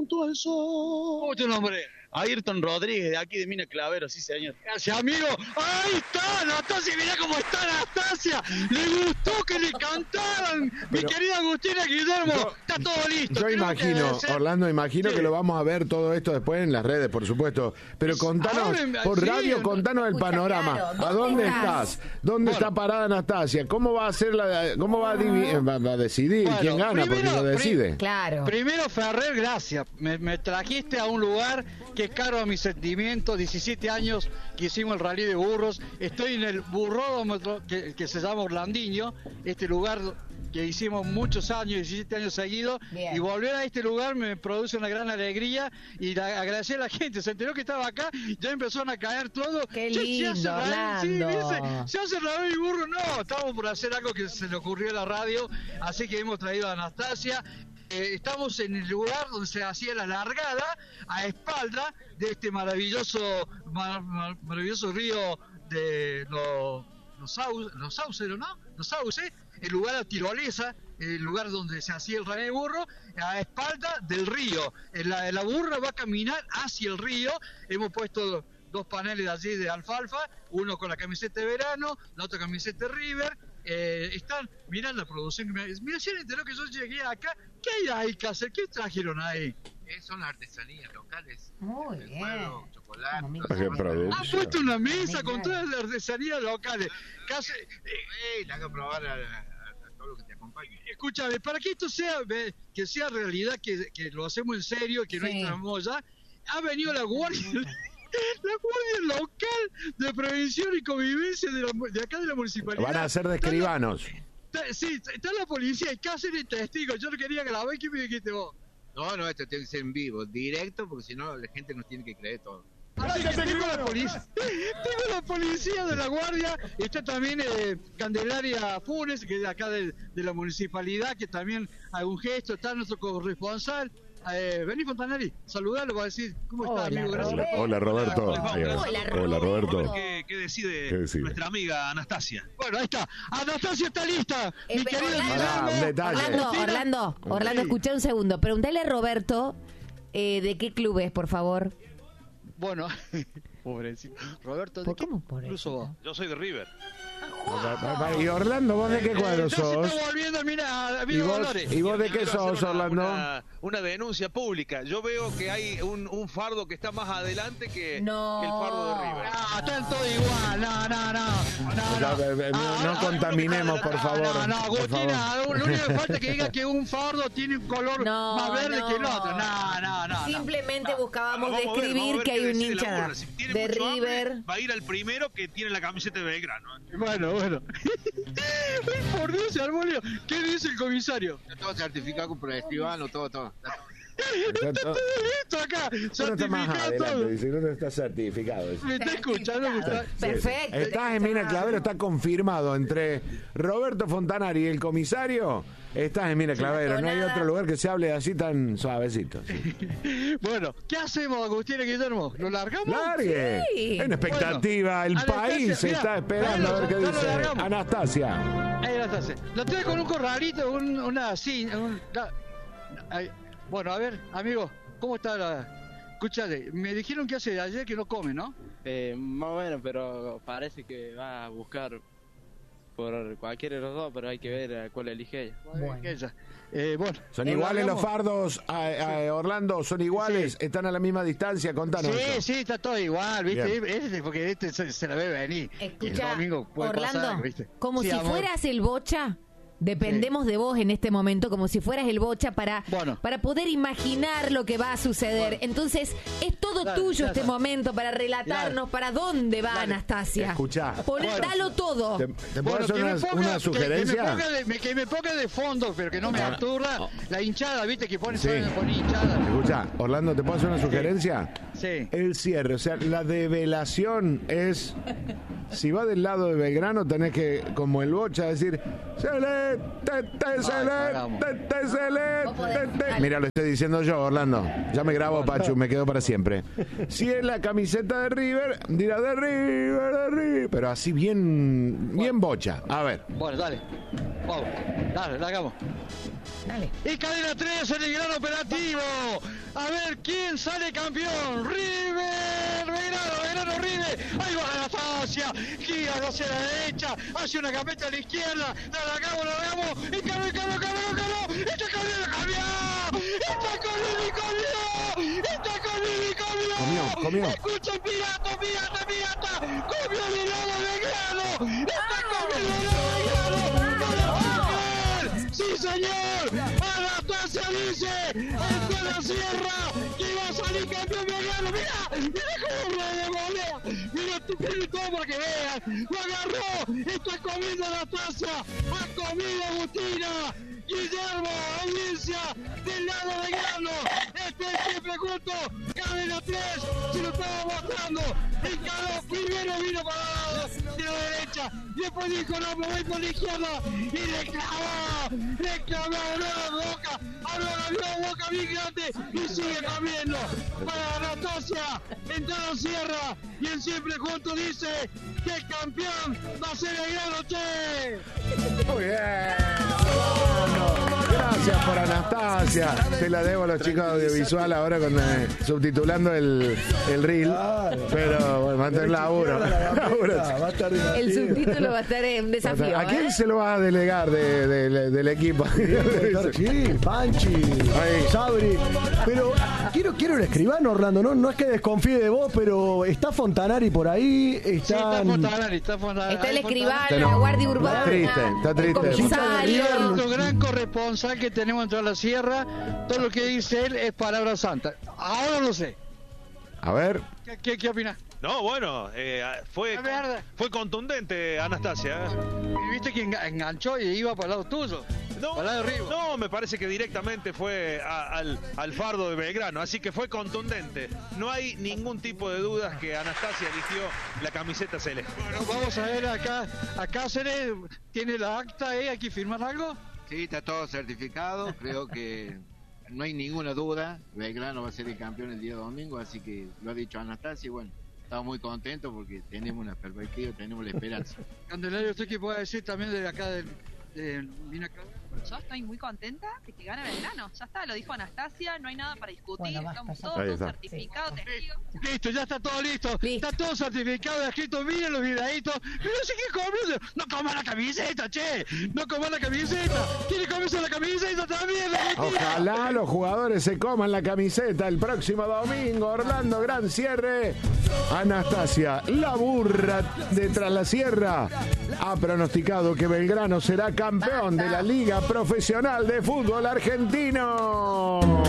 ¿Cómo es tu nombre? Ayrton Rodríguez, de aquí de Mina Clavero, sí señor. Gracias, amigo. ¡Ahí está, Anastasia! Mirá cómo está Anastasia. Le gustó que le cantaran. Mi querida Agustina Guillermo, está todo listo. Yo imagino, Orlando, que lo vamos a ver todo esto después en las redes, por supuesto. Pero contanos, por radio, contanos el panorama. Claro, ¿A dónde estás? ¿Dónde está parada Anastasia? ¿Cómo va a ser cómo va a decidir quién gana? Porque lo decide. Claro. Primero, Ferrer, gracias. Me trajiste a un lugar que es caro a mis sentimientos. 17 años que hicimos el rally de burros. Estoy en el burródromo que se llama Orlandiño, este lugar que hicimos muchos años, 17 años seguidos. Bien. Y volver a este lugar me produce una gran alegría y agradecer a la gente. Se enteró que estaba acá, ya empezaron a caer todo. Qué lindo, Orlando. Se hace rally mi burro. No, estamos por hacer algo que se le ocurrió a la radio, así que hemos traído a Anastasia. Estamos en el lugar donde se hacía la largada, a espalda de este maravilloso río de los sauces, ¿no? Los sauces, el lugar de tirolesa, el lugar donde se hacía el rally de burro, a espalda del río. La burra va a caminar hacia el río. Hemos puesto dos paneles allí de alfalfa, uno con la camiseta de verano, la otra camiseta de River. Están mirando la producción. Mira, se enteró que yo llegué acá. ¿Qué hay ahí que hacer? ¿Qué trajeron ahí? Son artesanías locales. Muy bien. Pueblo, chocolate. Han puesto una mesa con todas las artesanías locales. Casi, le hago probar a todo lo que te acompañe. Escúchame, para que esto sea realidad, que lo hacemos en serio, que no hay tramoya, ha venido la guardia. La guardia local de prevención y convivencia de acá de la municipalidad. Van a ser de escribanos. Sí, está la policía y Cáceres testigo. Yo no quería grabar. ¿Qué me dijiste vos? No, esto tiene que ser en vivo, directo, porque si no la gente nos tiene que creer todo. Así que tengo la policía de la guardia. Está también Candelaria Funes, que es de acá de la municipalidad, que también hace un gesto. Está nuestro corresponsal. Vení, Fontanari, saludalo para decir cómo está, amigo. Gracias. Hola, Roberto. Hola, Roberto. ¿Qué decide nuestra amiga Anastasia? Bueno, ahí está. Anastasia está lista. Mi querido Orlando, escuchá un segundo. Preguntale a Roberto de qué club es, por favor. Bueno, pobrecito. Roberto, ¿de qué? ¿Cómo pobrecito? Incluso vos. Yo soy de River. Y Orlando, ¿vos de qué cuadro sos? ¿Y vos de qué sos, Orlando? Una denuncia pública. Yo veo que hay un fardo que está más adelante que el fardo de River. Están todos igual. No contaminemos, por favor. No, Agustina, lo único que falta es que diga que un fardo tiene un color más verde que el otro. No. Simplemente buscábamos describir que hay un hincha de River. Va a ir al primero que tiene la camiseta de Belgrano. Bueno. Por Dios, Arbolio, ¿qué dice el comisario? Todo certificado por el escribano, todo. Está todo listo acá. Certificado. Dice, no está certificado. Me está escuchando. Perfecto. Estás en Mina Clavero, está confirmado entre Roberto Fontanari y el comisario. Estás en Mina Clavero, no hay otro lugar que se hable así tan suavecito. Sí. Bueno, ¿qué hacemos, Agustín y Guillermo? ¿Lo largamos? ¡Largue! Sí. En expectativa, el país está esperando a ver qué dice Anastasia. Anastasia. Lo tengo con un corralito, bueno, a ver, amigo, ¿cómo está Escúchale, me dijeron que hace de ayer que no come, ¿no? Más o menos, pero parece que va a buscar por cualquiera de los dos, pero hay que ver cuál elige ella. Bueno. ¿Son iguales los fardos, Orlando? ¿Son iguales? Sí. ¿Están a la misma distancia? Contanos. Sí, está todo igual, ¿viste? Porque se la ve venir. Escucha, el domingo puede Orlando, pasar, ¿viste? Como si fueras el Bocha. Dependemos de vos en este momento, como si fueras el Bocha, para poder imaginar lo que va a suceder. Entonces, es todo tuyo este momento para relatarnos para dónde va Anastasia. Escuchá. Dalo todo. ¿Te puedo hacer una sugerencia? Que me ponga de fondo, pero que no me aturra la hinchada, ¿viste? Que pone hinchada. Escuchá, Orlando, ¿te puedo hacer una sugerencia? Sí. El cierre, o sea, la develación es... Si va del lado de Belgrano, tenés que, como el Bocha, decir... Mira, lo estoy diciendo yo, Orlando. Ya me grabo, Pachu, me quedo para siempre. Si es la camiseta de River, dirá de River. Pero así bien Bocha. A ver. Bueno, dale. Vamos, dale, la hagamos. Dale. Y cadena 3 en el gran operativo. A ver quién sale campeón. River, Belgrano, River. Ahí va Anastasia. Gira hacia la derecha. Hace una gambeta a la izquierda. La hagamos. Y caló. Está Comió. Escucha, pirata. Comió el helado Belgrano. Está comiendo el helado Belgrano. ¡Sí, señor! Anastasia dice en la sierra que va a salir campeón Belgrano. Mira cómo de volea. Mira todo para que vean. Lo agarró. Está comiendo Anastasia. Ha comido Agustina. Guillermo, audiencia del lado de Belgrano. Este es siempre junto. Cadena 3. Se lo estaba mostrando. El calor primero vino para el lado de la derecha. Después dijo no, me voy por la izquierda. Y le clavó la boca. Ahora la boca bien grande. Y sigue comiendo. Para Anastasia. Entra la sierra. Y en siempre junto dice que el campeón va a ser Belgrano, che. Muy bien. Gracias por Anastasia. Se la debo a los chicos de audiovisual ahora con subtitulando el reel. Claro. Pero bueno, va a tener laburo. El subtítulo va a estar un desafío. ¿A quién se lo va a delegar del equipo? Sí, Panchi, Sabri. Pero quiero un escribano, Orlando. No es que desconfíe de vos, pero está Fontanari por ahí. Está Fontanari. Está el escribano, la guardia urbana. Está triste. El comisario. Nuestro gran corresponsal que tenemos dentro de la sierra, todo lo que dice él es palabra santa. Ahora lo sé. A ver. ¿Qué opinas? No, bueno, fue contundente Anastasia. ¿Viste que enganchó y iba para el lado tuyo? No, para el lado de arriba. No, me parece que directamente fue al fardo de Belgrano, así que fue contundente. No hay ningún tipo de dudas que Anastasia eligió la camiseta celeste. Bueno, vamos a ver acá Cáceres, ¿tiene la acta ahí? ¿Hay que firmar algo? Sí, está todo certificado, creo que no hay ninguna duda, Belgrano va a ser el campeón el día domingo, así que lo ha dicho Anastasia y bueno, estamos muy contentos porque tenemos una perspectiva, tenemos la esperanza. Candelario, ¿usted qué puede decir también de acá de Minacá? Yo estoy muy contenta de que gane Belgrano. Ya está, lo dijo Anastasia, no hay nada para discutir. Estamos todos certificados, testigos. Listo, ya está todo listo. Está todo certificado, escrito, miren los videitos. Pero sí que comiendo. No coman la camiseta, che. No coman la camiseta. ¿Quiere comerse la camiseta también? Ojalá los jugadores se coman la camiseta el próximo domingo. Orlando, gran cierre. Anastasia, la burra de Tras la Sierra, ha pronosticado que Belgrano será campeón de la Liga Profesional de Fútbol Argentino.